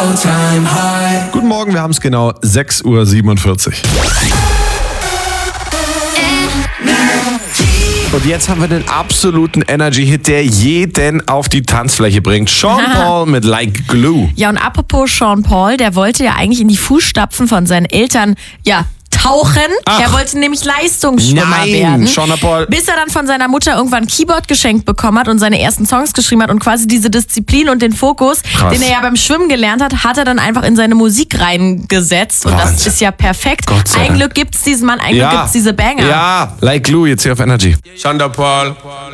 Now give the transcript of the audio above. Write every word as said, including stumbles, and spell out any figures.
all-time high. Guten Morgen, wir haben es genau sechs Uhr siebenundvierzig. Und jetzt haben wir den absoluten Energy-Hit, der jeden auf die Tanzfläche bringt. Sean Paul mit Like Glue. Ja, und apropos Sean Paul, der wollte ja eigentlich in die Fußstapfen von seinen Eltern, ja, tauchen. Ach. Er wollte nämlich Leistungsschwimmer Nein, werden. Sean Paul. Bis er dann von seiner Mutter irgendwann ein Keyboard geschenkt bekommen hat und seine ersten Songs geschrieben hat und quasi diese Disziplin und den Fokus, Krass. den er ja beim Schwimmen gelernt hat, hat er dann einfach in seine Musik reingesetzt. Und Wahnsinn. das ist ja perfekt. Gott sei Ein Dank. Glück gibt's diesen Mann, ein Glück Ja. gibt's diese Banger. Ja, Like Glue jetzt hier auf Energy. Sean Paul.